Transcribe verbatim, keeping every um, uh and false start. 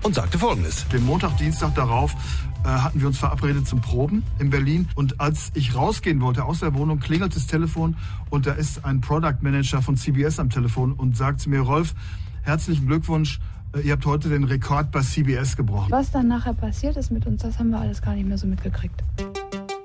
und sagte Folgendes. Den Montag, Dienstag darauf äh, hatten wir uns verabredet zum Proben in Berlin. Und als ich rausgehen wollte aus der Wohnung, klingelt das Telefon und da ist ein Product Manager von C B S am Telefon und sagt zu mir, Rolf, herzlichen Glückwunsch, äh, ihr habt heute den Rekord bei C B S gebrochen. Was dann nachher passiert ist mit uns, das haben wir alles gar nicht mehr so mitgekriegt.